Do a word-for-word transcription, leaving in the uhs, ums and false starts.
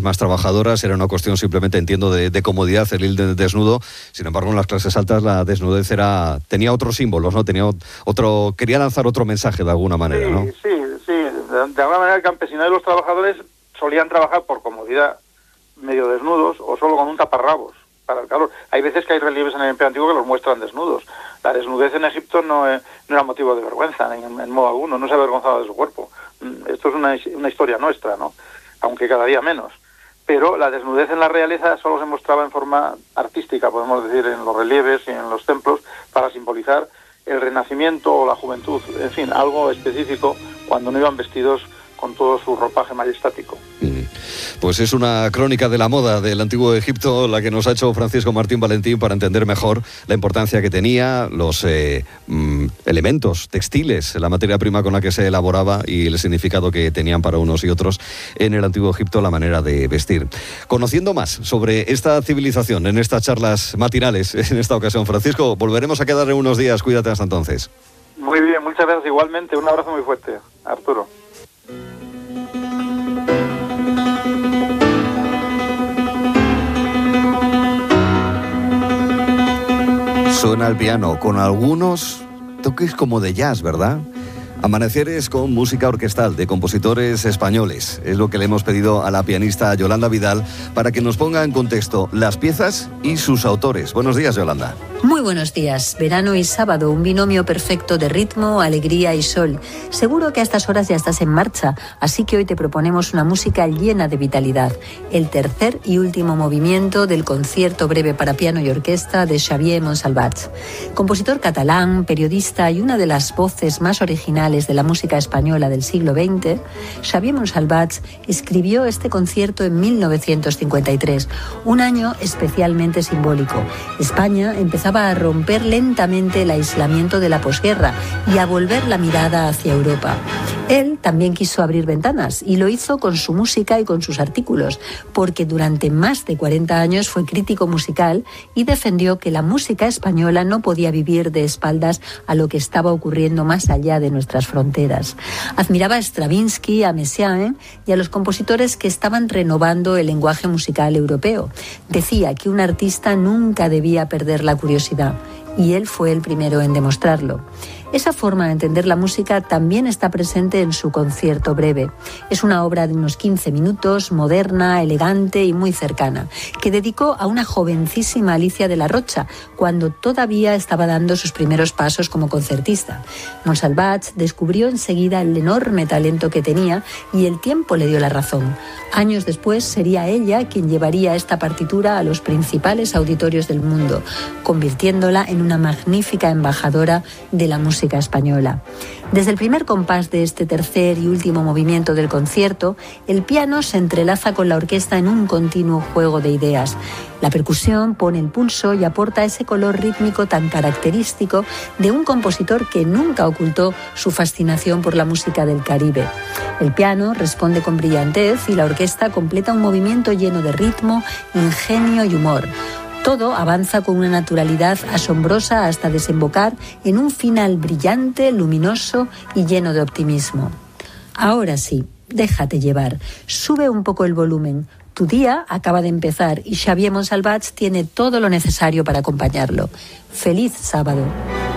más trabajadoras, era una cuestión simplemente, entiendo, de, de comodidad, el ir de, desnudo. Sin embargo, en las clases altas la desnudez era tenía otros símbolos, ¿no? Tenía otro, quería lanzar otro mensaje de alguna manera, sí, ¿no? Sí, sí, de, de alguna manera el campesinado y los trabajadores solían trabajar por comodidad medio desnudos o solo con un taparrabos para el calor. Hay veces que hay relieves en el Imperio Antiguo que los muestran desnudos. La desnudez en Egipto no, eh, no era motivo de vergüenza, en, en modo alguno, no se avergonzaba de su cuerpo. Esto es una, una historia nuestra, ¿no? Aunque cada día menos. Pero la desnudez en la realeza solo se mostraba en forma artística, podemos decir, en los relieves y en los templos, para simbolizar el renacimiento o la juventud, en fin, algo específico cuando no iban vestidos con todo su ropaje majestático. Pues es una crónica de la moda del Antiguo Egipto la que nos ha hecho Francisco Martín Valentín para entender mejor la importancia que tenía, los eh, mm, elementos textiles, la materia prima con la que se elaboraba y el significado que tenían para unos y otros en el Antiguo Egipto la manera de vestir. Conociendo más sobre esta civilización en estas charlas matinales en esta ocasión, Francisco, volveremos a quedar en unos días. Cuídate hasta entonces. Muy bien, muchas gracias igualmente. Un abrazo muy fuerte, Arturo. Suena el piano con algunos toques como de jazz, ¿verdad? Amaneceres con música orquestal de compositores españoles. Es lo que le hemos pedido a la pianista Yolanda Vidal para que nos ponga en contexto las piezas y sus autores. Buenos días, Yolanda. Muy buenos días. Verano y sábado, un binomio perfecto de ritmo, alegría y sol. Seguro que a estas horas ya estás en marcha, así que hoy te proponemos una música llena de vitalidad. El tercer y último movimiento del concierto breve para piano y orquesta de Xavier Montsalvat. Compositor catalán, periodista y una de las voces más originales de la música española del siglo veinte, Xavier Montsalvat escribió este concierto en mil novecientos cincuenta y tres, un año especialmente simbólico. España empezaba a romper lentamente el aislamiento de la posguerra y a volver la mirada hacia Europa. Él también quiso abrir ventanas y lo hizo con su música y con sus artículos, porque durante más de cuarenta años fue crítico musical y defendió que la música española no podía vivir de espaldas a lo que estaba ocurriendo más allá de nuestras fronteras. Admiraba a Stravinsky, a Messiaen y a los compositores que estaban renovando el lenguaje musical europeo. Decía que un artista nunca debía perder la curiosidad, y él fue el primero en demostrarlo. Esa forma de entender la música también está presente en su concierto breve. Es una obra de unos quince minutos, moderna, elegante y muy cercana, que dedicó a una jovencísima Alicia de la Rocha, cuando todavía estaba dando sus primeros pasos como concertista. Montsalvat descubrió enseguida el enorme talento que tenía y el tiempo le dio la razón. Años después sería ella quien llevaría esta partitura a los principales auditorios del mundo, convirtiéndola en una magnífica embajadora de la música española. Desde el primer compás de este tercer y último movimiento del concierto, el piano se entrelaza con la orquesta en un continuo juego de ideas. La percusión pone el pulso y aporta ese color rítmico tan característico de un compositor que nunca ocultó su fascinación por la música del Caribe. El piano responde con brillantez y la orquesta completa un movimiento lleno de ritmo, ingenio y humor. Todo avanza con una naturalidad asombrosa hasta desembocar en un final brillante, luminoso y lleno de optimismo. Ahora sí, déjate llevar, sube un poco el volumen. Tu día acaba de empezar y Xavier Montsalvat tiene todo lo necesario para acompañarlo. ¡Feliz sábado!